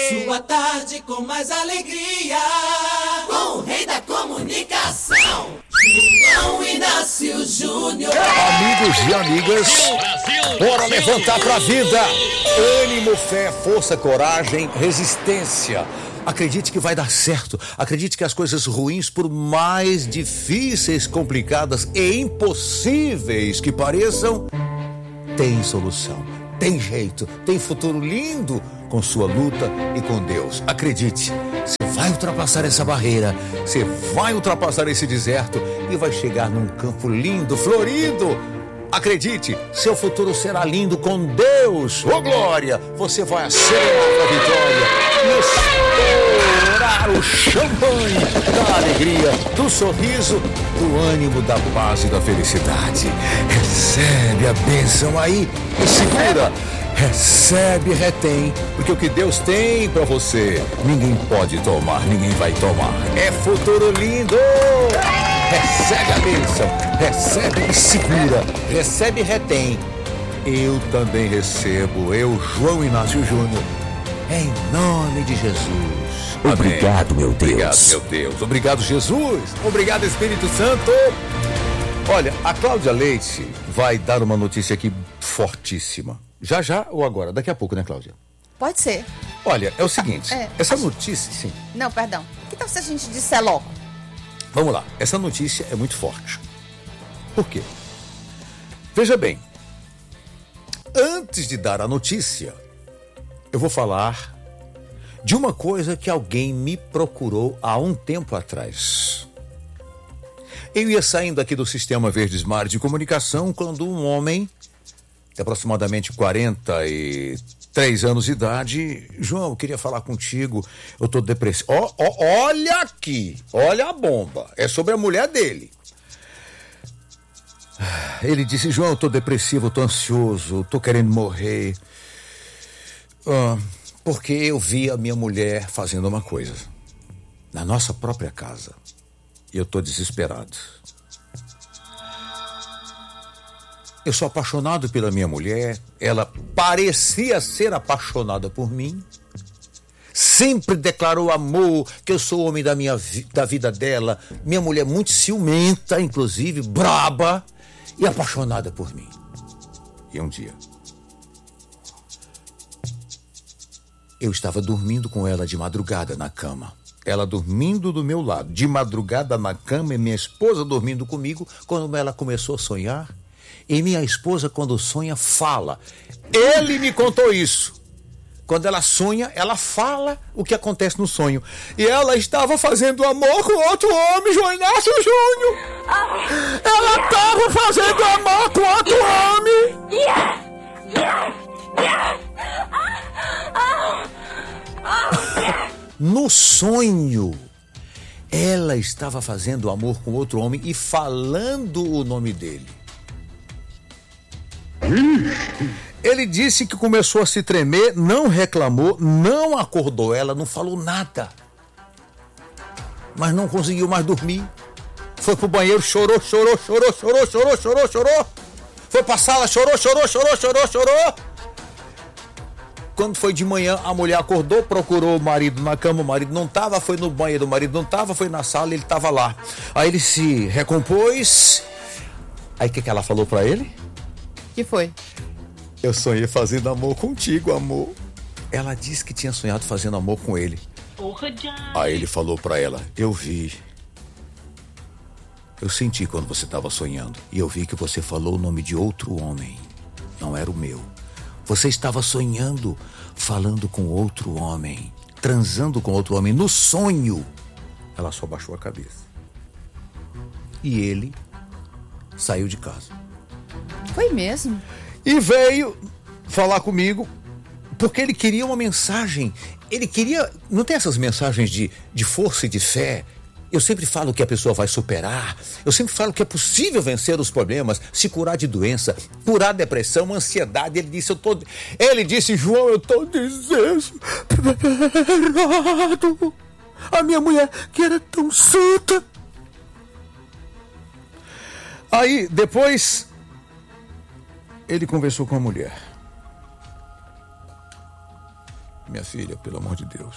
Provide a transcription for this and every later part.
Sua tarde com mais alegria, com o rei da comunicação, João Inácio Júnior. Amigos e amigas, bora levantar pra vida. Ânimo, fé, força, coragem, resistência. Acredite que vai dar certo. Acredite que as coisas ruins, por mais difíceis, complicadas e impossíveis que pareçam, tem solução, tem jeito, tem futuro lindo com sua luta e com Deus. Acredite, você vai ultrapassar essa barreira, você vai ultrapassar esse deserto e vai chegar num campo lindo, florido. Acredite, seu futuro será lindo com Deus. Ô glória, você vai acelerar a vitória e estourar o champanhe da alegria, do sorriso, do ânimo, da paz e da felicidade. Recebe a bênção aí e segura. Recebe e retém, porque o que Deus tem pra você, ninguém pode tomar, ninguém vai tomar. É futuro lindo! Recebe a bênção, recebe e segura, recebe e retém. Eu também recebo, eu, João Inácio Júnior, em nome de Jesus. Obrigado, meu Deus. Obrigado, meu Deus. Obrigado, Jesus. Obrigado, Espírito Santo. Olha, a Cláudia Leite vai dar uma notícia aqui fortíssima. Já ou agora? Daqui a pouco, né, Cláudia? Pode ser. Olha, é o seguinte, essa notícia, sim. Não, perdão. Que tal se a gente disser logo? Vamos lá, essa notícia é muito forte. Por quê? Veja bem, antes de dar a notícia, eu vou falar de uma coisa que alguém me procurou há um tempo atrás. Eu ia saindo aqui do Sistema Verdes Mares de Comunicação quando um homem de aproximadamente 43 anos de idade: João, eu queria falar contigo, eu tô depressivo. Olha aqui, olha a bomba, é sobre a mulher dele. Ele disse: João, eu tô depressivo, eu tô ansioso, eu tô querendo morrer, porque eu vi a minha mulher fazendo uma coisa na nossa própria casa e eu tô desesperado. Eu sou apaixonado pela minha mulher, ela parecia ser apaixonada por mim, sempre declarou amor, que eu sou o homem da vida dela. Minha mulher muito ciumenta, inclusive, braba e apaixonada por mim. E um dia, eu estava dormindo com ela de madrugada na cama. Ela dormindo do meu lado, de madrugada na cama, e minha esposa dormindo comigo, quando ela começou a sonhar. E minha esposa, quando sonha, fala. Ele me contou isso. Quando ela sonha, ela fala o que acontece no sonho. E ela estava fazendo amor com outro homem, João Inácio Júnior. Ela estava fazendo amor com outro homem. No sonho, ela estava fazendo amor com outro homem e falando o nome dele. Ele disse que começou a se tremer, não reclamou, não acordou ela, não falou nada. Mas não conseguiu mais dormir. Foi pro banheiro, chorou. Foi pra sala, chorou. Quando foi de manhã, a mulher acordou, procurou o marido na cama, o marido não tava, foi no banheiro, o marido não tava, foi na sala, ele tava lá. Aí ele se recompôs. Aí o que ela falou pra ele? Que foi? Eu sonhei fazendo amor contigo, amor. Ela disse que tinha sonhado fazendo amor com ele. Aí ele falou pra ela: eu vi. Eu senti quando você estava sonhando. E eu vi que você falou o nome de outro homem. Não era o meu. Você estava sonhando, falando com outro homem, transando com outro homem no sonho. Ela só baixou a cabeça. E ele saiu de casa. Foi mesmo? E veio falar comigo porque ele queria uma mensagem. Ele queria... Não tem essas mensagens de força e de fé? Eu sempre falo que a pessoa vai superar. Eu sempre falo que é possível vencer os problemas, se curar de doença, curar a depressão, ansiedade. Ele disse, João, eu tô desesperado. A minha mulher, que era tão santa. Aí, depois, ele conversou com a mulher. minha filha, pelo amor de Deus,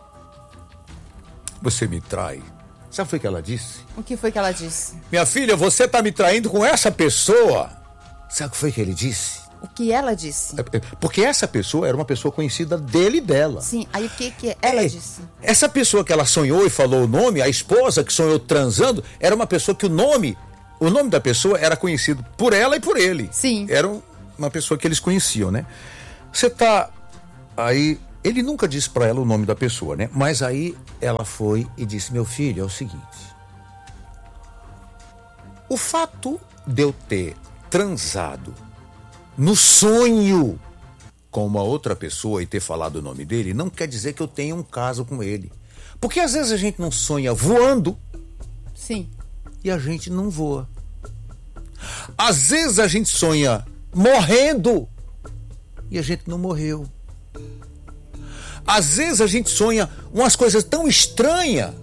você me trai. Sabe o que foi que ela disse? O que foi que ela disse? Minha filha, você tá me traindo com essa pessoa. Sabe o que foi que ele disse? O que ela disse? Porque essa pessoa era uma pessoa conhecida dele e dela. Sim, aí o que ela disse? Essa pessoa que ela sonhou e falou o nome, a esposa que sonhou transando, era uma pessoa que o nome da pessoa era conhecido por ela e por ele. Sim. Era uma pessoa que eles conheciam, né? Você tá aí... Ele nunca disse pra ela o nome da pessoa, né? Mas aí ela foi e disse, meu filho, é o seguinte. O fato de eu ter transado no sonho com uma outra pessoa e ter falado o nome dele, não quer dizer que eu tenha um caso com ele. Porque às vezes a gente não sonha voando. Sim. E a gente não voa. Às vezes a gente sonha morrendo e a gente não morreu. Às vezes a gente sonha umas coisas tão estranhas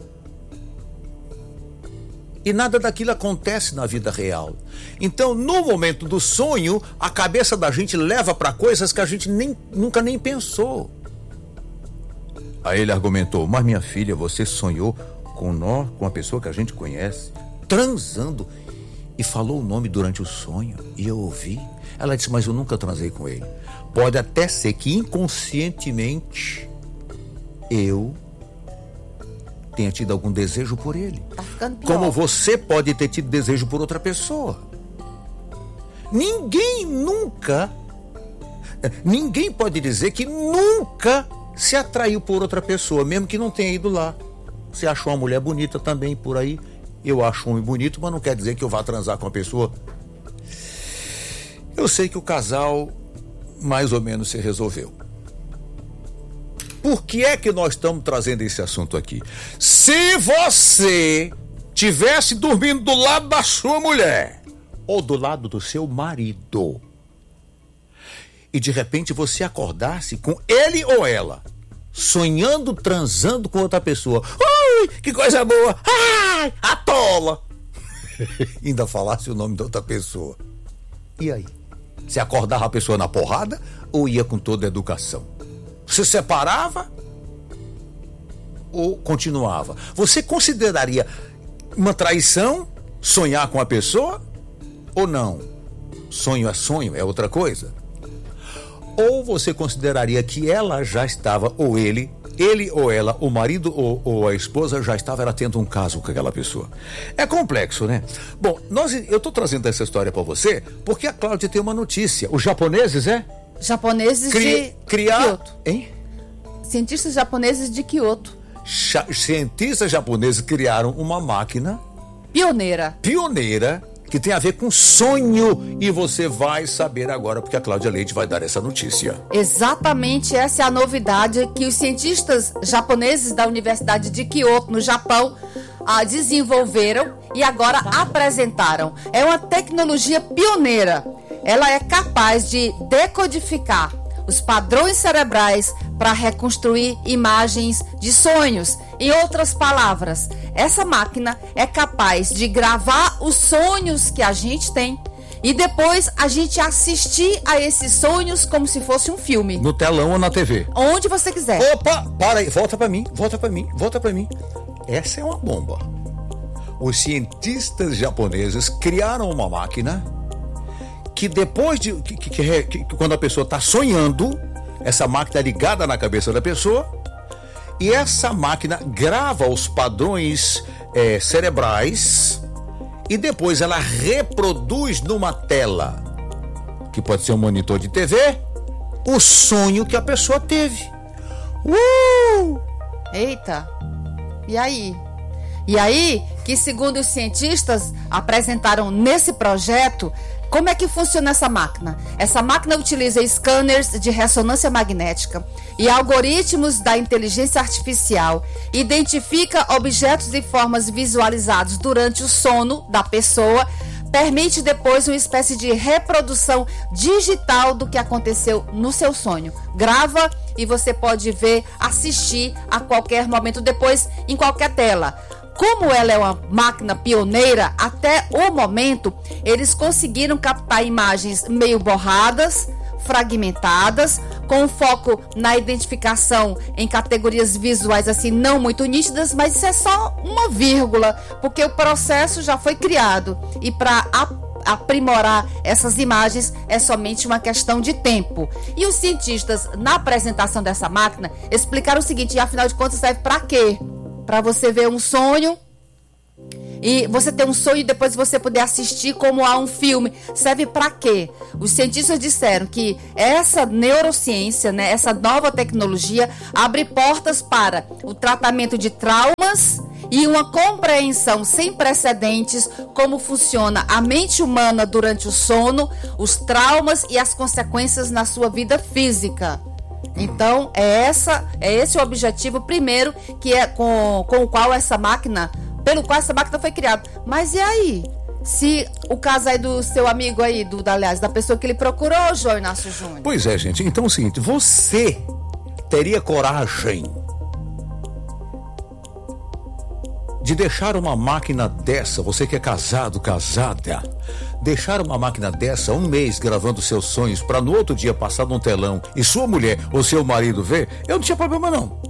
e nada daquilo acontece na vida real. Então, no momento do sonho, a cabeça da gente leva para coisas que a gente nunca nem pensou. Aí ele argumentou, mas minha filha, você sonhou com uma pessoa que a gente conhece, transando, e falou o nome durante o sonho, e eu ouvi. Ela disse, mas eu nunca transei com ele. Pode até ser que inconscientemente eu tenha tido algum desejo por ele. Tá ficando pior. Como você pode ter tido desejo por outra pessoa. Ninguém pode dizer que nunca se atraiu por outra pessoa, mesmo que não tenha ido lá. Você achou uma mulher bonita também por aí, eu acho um homem bonito, mas não quer dizer que eu vá transar com a pessoa. Eu sei que o casal mais ou menos se resolveu. Por que é que nós estamos trazendo esse assunto aqui? Se você tivesse dormindo do lado da sua mulher ou do lado do seu marido e de repente você acordasse com ele ou ela sonhando, transando com outra pessoa, ai, que coisa boa, ai, a tola, ainda falasse o nome da outra pessoa, e aí? Você acordava a pessoa na porrada ou ia com toda a educação? Você separava ou continuava? Você consideraria uma traição sonhar com a pessoa ou não? Sonho, é outra coisa. Ou você consideraria que ela já estava, ou ele ou ela, o marido ou a esposa já estava ela tendo um caso com aquela pessoa. É complexo, né? Bom, eu estou trazendo essa história para você porque a Cláudia tem uma notícia. Os japoneses, Japoneses de Kyoto. Hein? Cientistas japoneses de Kyoto. Cientistas japoneses criaram uma máquina pioneira que tem a ver com sonho, e você vai saber agora porque a Cláudia Leite vai dar essa notícia. Exatamente, essa é a novidade que os cientistas japoneses da Universidade de Kyoto, no Japão, desenvolveram e agora apresentaram. É uma tecnologia pioneira. Ela é capaz de decodificar os padrões cerebrais para reconstruir imagens de sonhos. Em outras palavras, essa máquina é capaz de gravar os sonhos que a gente tem e depois a gente assistir a esses sonhos como se fosse um filme. No telão ou na TV? Onde você quiser. Opa, para aí, volta pra mim. Essa é uma bomba. Os cientistas japoneses criaram uma máquina que depois de... que quando a pessoa está sonhando, essa máquina é ligada na cabeça da pessoa e essa máquina grava os padrões cerebrais e depois ela reproduz numa tela, que pode ser um monitor de TV, o sonho que a pessoa teve. Eita! E aí? E aí, que segundo os cientistas apresentaram nesse projeto, como é que funciona essa máquina? Essa máquina utiliza scanners de ressonância magnética e algoritmos da inteligência artificial, identifica objetos e formas visualizados durante o sono da pessoa, permite depois uma espécie de reprodução digital do que aconteceu no seu sonho. Grava e você pode ver, assistir a qualquer momento depois em qualquer tela. Como ela é uma máquina pioneira, até o momento, eles conseguiram captar imagens meio borradas, fragmentadas, com foco na identificação em categorias visuais assim não muito nítidas, mas isso é só uma vírgula, porque o processo já foi criado e para aprimorar essas imagens é somente uma questão de tempo. E os cientistas, na apresentação dessa máquina, explicaram o seguinte: e afinal de contas serve para quê? Para você ver um sonho e você ter um sonho e depois você poder assistir como a um filme. Serve para quê? Os cientistas disseram que essa neurociência, né, essa nova tecnologia abre portas para o tratamento de traumas e uma compreensão sem precedentes como funciona a mente humana durante o sono, os traumas e as consequências na sua vida física. Então, é esse o objetivo primeiro, que é com o qual essa máquina, pelo qual essa máquina foi criada. Mas e aí? Se o caso aí do seu amigo aí, aliás, da pessoa que ele procurou, João Inácio Júnior. Pois é, gente. Então é o seguinte, você teria coragem de deixar uma máquina dessa, você que é casado, casada, deixar uma máquina dessa um mês gravando seus sonhos para no outro dia passar num telão e sua mulher ou seu marido ver? Eu não tinha problema não.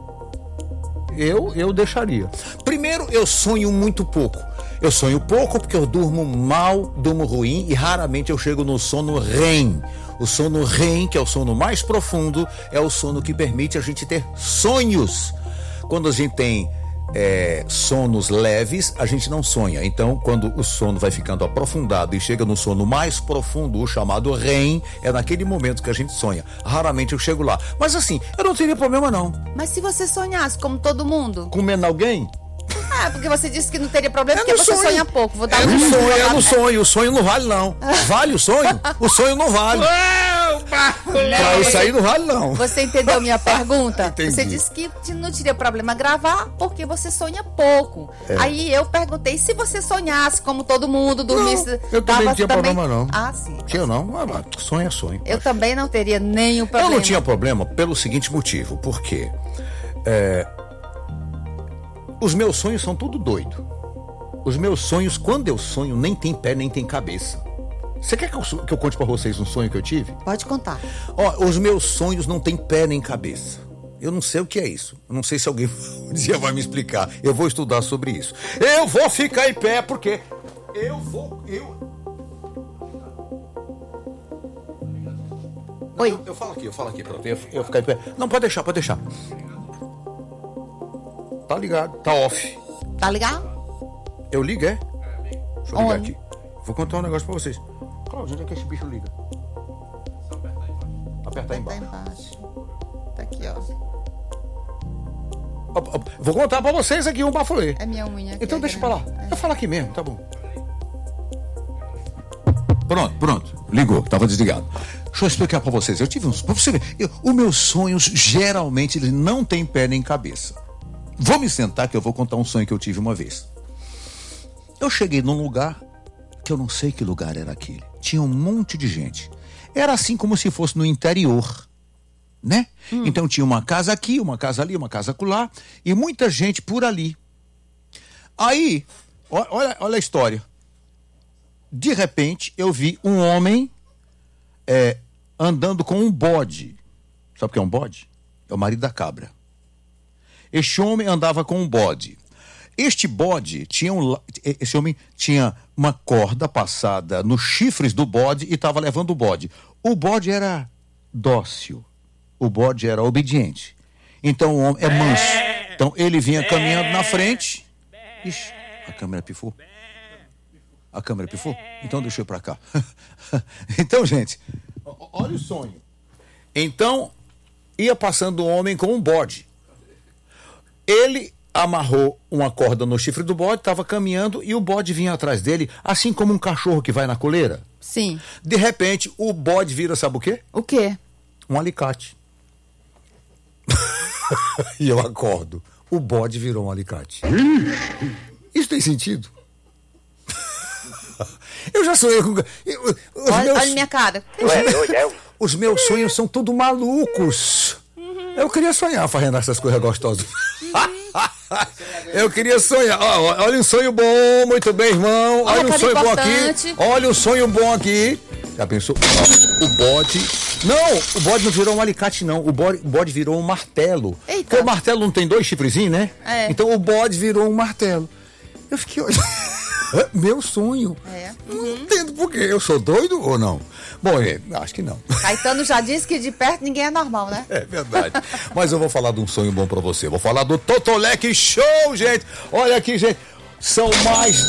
Eu deixaria. Primeiro, eu sonho muito pouco. Eu sonho pouco porque eu durmo mal, durmo ruim e raramente eu chego no sono REM. O sono REM, que é o sono mais profundo, é o sono que permite a gente ter sonhos. Quando a gente tem sonos leves, a gente não sonha. Então, quando o sono vai ficando aprofundado e chega no sono mais profundo, o chamado REM, é naquele momento que a gente sonha. Raramente eu chego lá. Mas assim, eu não teria problema não. Mas se você sonhasse como todo mundo? Comendo alguém? Porque você disse que não teria problema porque você sonha pouco. Vou dar um eu não sonho, o sonho não vale não. Vale o sonho? O sonho não vale. Não, isso aí não vale não. Você entendeu minha pergunta? Entendi. Você disse que não teria problema gravar porque você sonha pouco. Aí eu perguntei se você sonhasse como todo mundo, dormisse. Não, eu também não tinha problema não. Ah, sim. Tinha não, sonho é sonho. Eu também não teria nenhum problema. Eu não tinha problema pelo seguinte motivo, porque os meus sonhos são tudo doido. Os meus sonhos, quando eu sonho, nem tem pé, nem tem cabeça. Você quer que eu conte pra vocês um sonho que eu tive? Pode contar. Os meus sonhos não tem pé nem cabeça. Eu não sei o que é isso. Eu não sei se alguém um dia vai me explicar. Eu vou estudar sobre isso. Eu vou ficar em pé porque Oi. Eu falo aqui, pronto. Eu ficar em pé. Não, pode deixar. Tá ligado, tá off. Tá ligado? Eu ligo, é? Deixa eu ligar aqui. Vou contar um negócio pra vocês. Cláudio, onde é que esse bicho liga? Apertar embaixo. Tá aqui, ó. Vou contar pra vocês aqui um bafulê. É minha unha aqui. Então deixa pra lá. Eu falo aqui mesmo, tá bom. Pronto. Ligou, tava desligado. Deixa eu explicar pra vocês. Eu tive uns... Pra você ver, os meus sonhos, geralmente, eles não têm pé nem cabeça. Vou me sentar que eu vou contar um sonho que eu tive uma vez. Eu cheguei num lugar que eu não sei que lugar era aquele. Tinha um monte de gente. Era assim como se fosse no interior, né? Então tinha uma casa aqui, uma casa ali, uma casa acolá e muita gente por ali. Aí, olha a história. De repente, eu vi um homem andando com um bode. Sabe o que é um bode? É o marido da cabra. Este homem andava com um bode. Este bode esse homem tinha uma corda passada nos chifres do bode e estava levando o bode. O bode era dócil. O bode era obediente. Então o homem é manso. Então ele vinha caminhando na frente. Ixi, a câmera pifou. Então deixa eu ir pra cá. Então, gente, olha o sonho. Então, ia passando um homem com um bode. Ele amarrou uma corda no chifre do bode, estava caminhando e o bode vinha atrás dele, assim como um cachorro que vai na coleira. Sim. De repente, o bode vira, sabe o quê? O quê? Um alicate. E eu acordo. O bode virou um alicate. Isso tem sentido? Eu já sonhei com... Olha minha cara. Os meus sonhos são tudo malucos. Eu queria sonhar fazendo essas coisas gostosas. Eu queria sonhar. Olha um sonho bom, muito bem, irmão. Olha um sonho bom aqui. Olha um sonho bom aqui. Já pensou? O bode Não, o bode não virou um alicate, não. O bode virou um martelo. Eita. Porque o martelo não tem 2 chifrezinhos, né? É. Então o bode virou um martelo. Eu fiquei olhando. Meu sonho. É. Não entendo por quê. Eu sou doido ou não? Bom, acho que não. Caetano já disse que de perto ninguém é normal, né? É verdade. Mas eu vou falar de um sonho bom pra você. Vou falar do Totolec Show, gente. Olha aqui, gente. São mais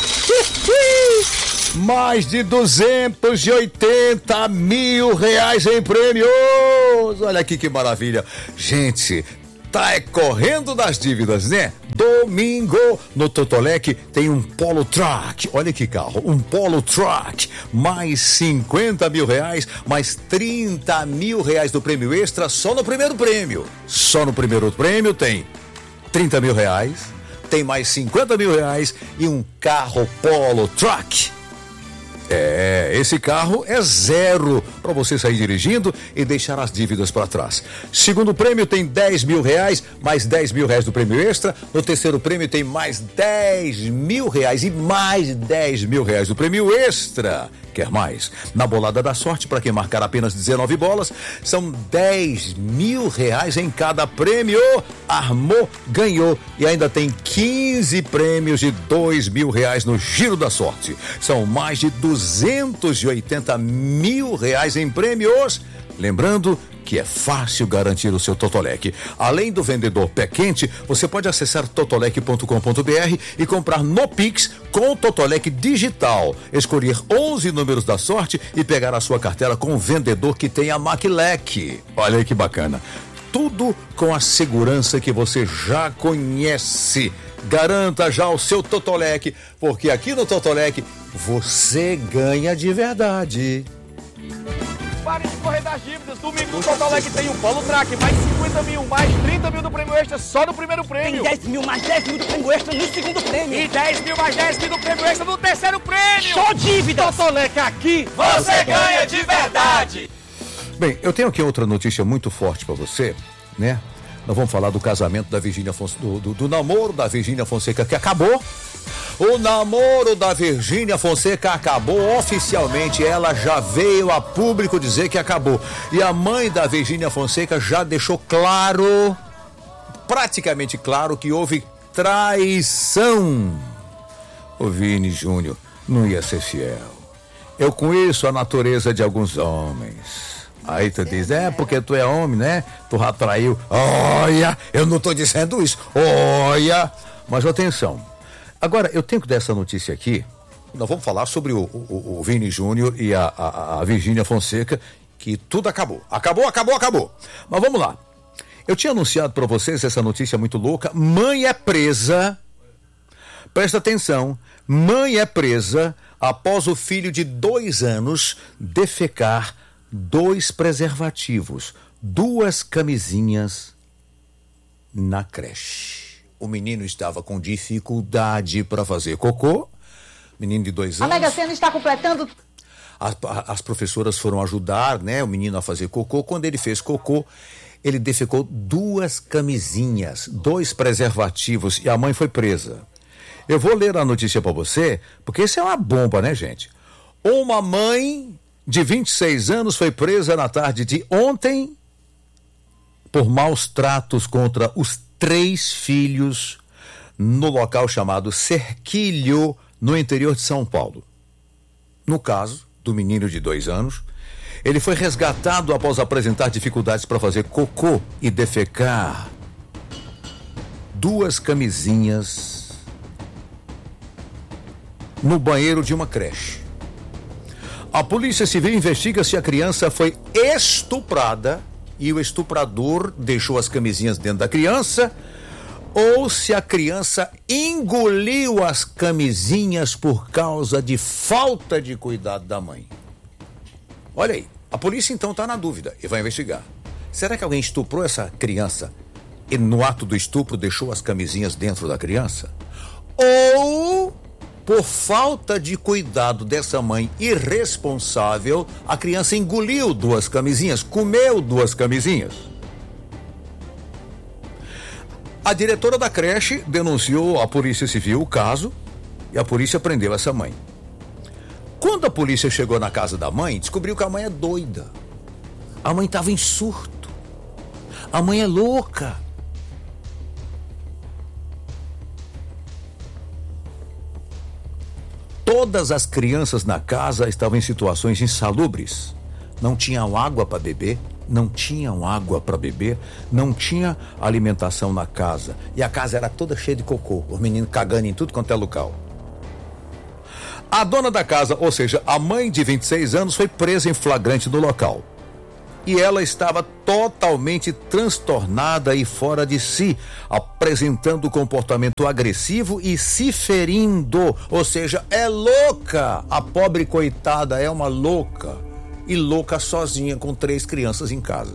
de 280 mil reais em prêmios. Olha aqui que maravilha. Gente, tá correndo das dívidas, né? Domingo no Totolec tem um Polo Truck. Olha que carro, um Polo Truck. Mais 50 mil reais, mais 30 mil reais do prêmio extra só no primeiro prêmio. Só no primeiro prêmio tem 30 mil reais, tem mais 50 mil reais e um carro Polo Truck. Esse carro é 0 para você sair dirigindo e deixar as dívidas para trás. Segundo prêmio tem 10 mil reais, mais 10 mil reais do prêmio extra. No terceiro prêmio tem mais 10 mil reais e mais 10 mil reais do prêmio extra. Quer mais? Na bolada da sorte, para quem marcar apenas 19 bolas, são 10 mil reais em cada prêmio. Armou, ganhou e ainda tem 15 prêmios de 2 mil reais no Giro da Sorte. São mais de 280 mil reais em prêmios. Lembrando que é fácil garantir o seu Totolec. Além do vendedor pé quente, você pode acessar totolec.com.br e comprar no Pix com o Totolec digital. Escolher 11 números da sorte e pegar a sua cartela com o vendedor que tem a Maclec. Olha aí que bacana. Tudo com a segurança que você já conhece. Garanta já o seu Totolec, porque aqui no Totolec você ganha de verdade. Pare de correr das dívidas. Domingo no Totolec tem um Polo Truck, mais 50 mil, mais 30 mil do prêmio extra só no primeiro prêmio. Tem 10 mil, mais 10 mil do prêmio extra no segundo prêmio. E 10 mil, mais 10 mil do prêmio extra no terceiro prêmio. Só dívidas. Totolec aqui, você ganha de verdade. Bem, eu tenho aqui outra notícia muito forte pra você, né? Nós vamos falar do casamento da Virgínia Fonseca, do namoro da Virgínia Fonseca, que acabou. O namoro da Virgínia Fonseca acabou oficialmente. Ela já veio a público dizer que acabou. E a mãe da Virgínia Fonseca já deixou claro, praticamente claro, que houve traição. O Vini Júnior não ia ser fiel. Eu conheço a natureza de alguns homens. Aí tu diz, porque tu é homem, né? Tu já traiu. Olha, eu não tô dizendo isso. Olha, mas atenção. Agora, eu tenho que dar essa notícia aqui. Nós vamos falar sobre o Vini Júnior e a Virgínia Fonseca, que tudo acabou. Acabou. Mas vamos lá. Eu tinha anunciado para vocês essa notícia muito louca. Mãe é presa. Presta atenção. Mãe é presa após o filho de 2 anos defecar 2 preservativos, 2 camisinhas na creche. O menino estava com dificuldade para fazer cocô. Menino de 2 anos. A Mega Sena está completando. As professoras foram ajudar, né, o menino a fazer cocô. Quando ele fez cocô, ele defecou 2 camisinhas, 2 preservativos e a mãe foi presa. Eu vou ler a notícia para você, porque isso é uma bomba, né, gente? Uma mãe de 26 anos foi presa na tarde de ontem por maus tratos contra os 3 filhos no local chamado Cerquilho, no interior de São Paulo. No caso do menino de 2 anos, ele foi resgatado após apresentar dificuldades para fazer cocô e defecar 2 camisinhas no banheiro de uma creche. A Polícia Civil investiga se a criança foi estuprada e o estuprador deixou as camisinhas dentro da criança ou se a criança engoliu as camisinhas por causa de falta de cuidado da mãe. Olha aí, a polícia então está na dúvida e vai investigar. Será que alguém estuprou essa criança e no ato do estupro deixou as camisinhas dentro da criança? Ou, por falta de cuidado dessa mãe irresponsável, a criança engoliu 2 camisinhas, comeu 2 camisinhas? A diretora da creche denunciou à Polícia Civil o caso e a polícia prendeu essa mãe. Quando a polícia chegou na casa da mãe, descobriu que a mãe é doida. A mãe estava em surto. A mãe é louca. Todas as crianças na casa estavam em situações insalubres. Não tinham água para beber, não tinha alimentação na casa. E a casa era toda cheia de cocô, os meninos cagando em tudo quanto é local. A dona da casa, ou seja, a mãe de 26 anos, foi presa em flagrante no local. E ela estava totalmente transtornada e fora de si, apresentando comportamento agressivo e se ferindo. Ou seja, é louca. A pobre coitada é uma louca. E louca sozinha com 3 crianças em casa.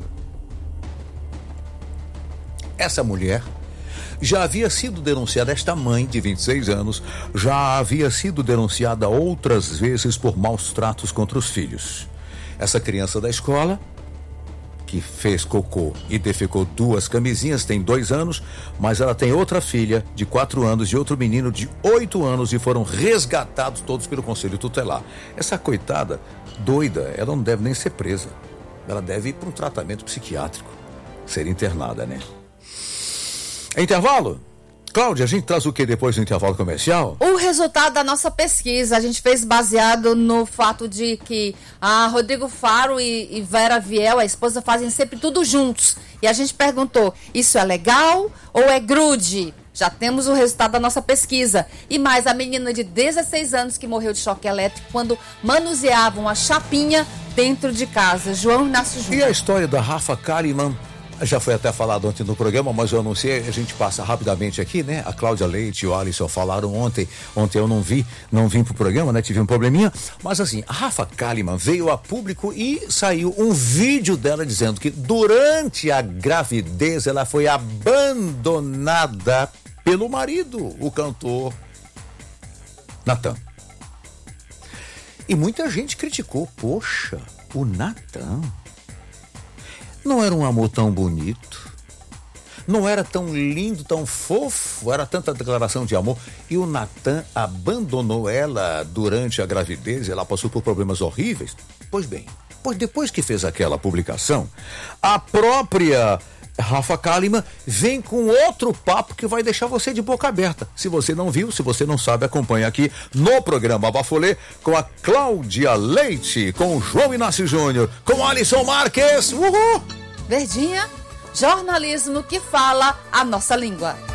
Essa mulher já havia sido denunciada, esta mãe de 26 anos, já havia sido denunciada outras vezes por maus tratos contra os filhos. Essa criança da escola, que fez cocô e defecou 2 camisinhas, tem 2 anos, mas ela tem outra filha de 4 anos e outro menino de 8 anos e foram resgatados todos pelo Conselho Tutelar. Essa coitada doida, ela não deve nem ser presa. Ela deve ir para um tratamento psiquiátrico, ser internada, né? Intervalo? Cláudia, a gente traz o que depois do intervalo comercial? O resultado da nossa pesquisa, a gente fez baseado no fato de que a Rodrigo Faro e Vera Viel, a esposa, fazem sempre tudo juntos. E a gente perguntou, isso é legal ou é grude? Já temos o resultado da nossa pesquisa. E mais, a menina de 16 anos que morreu de choque elétrico quando manuseava uma chapinha dentro de casa. João Inácio Júnior. E a história da Rafa Kalimann? Já foi até falado ontem no programa, mas eu anunciei, a gente passa rapidamente aqui, né? A Cláudia Leite e o Alisson falaram ontem eu não vim pro programa, né? Tive um probleminha, mas assim, a Rafa Kalimann veio a público e saiu um vídeo dela dizendo que durante a gravidez ela foi abandonada pelo marido, o cantor Natan. E muita gente criticou, poxa, o Natan não era um amor tão bonito, não era tão lindo, tão fofo, era tanta declaração de amor. E o Natan abandonou ela durante a gravidez, ela passou por problemas horríveis. Pois bem, depois que fez aquela publicação, a própria Rafa Kalimann vem com outro papo que vai deixar você de boca aberta. Se você não viu, se você não sabe, acompanha aqui no programa Bafolê com a Cláudia Leite, com o João Inácio Júnior, com o Alisson Marques. Uhul! Verdinha, jornalismo que fala a nossa língua.